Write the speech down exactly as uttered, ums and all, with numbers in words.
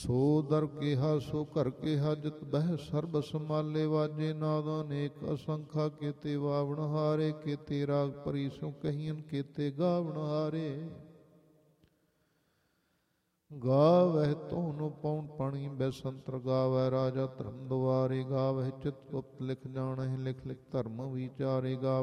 ਸੋ ਦਰ ਕਿਹਾ ਸੋ ਘਰ ਕਿਹਾ ਜਿਤ ਬਹਿ ਸਰਬ ਸਮਾਲੇ ਵਾਜੇ ਨਾਦ ਅਨੇਕ ਅਸੰਖਾ ਕੇਤੇ ਵਾਵਣ ਹਾਰੇ ਕੇਤੇ ਰਾਗ ਪਰੀ ਸੋ ਕਹੀਨ ਕੇਤੇ ਗਾਵਣ ਹਾਰੇ ਗਾਵਹਿ ਧੁਨ ਪਉਣ ਪਾਣੀ ਬੈਸੰਤਰ ਗਾਵਹਿ ਰਾਜਾ ਧਰਮ ਦੁਆਰੇ ਗਾਵਹਿ ਚਿਤ ਗੁਪਤ ਲਿਖ ਜਾਣਹਿ ਲਿਖ ਲਿਖ ਧਰਮ ਵਿਚਾਰੇ ਗਾਵਹਿ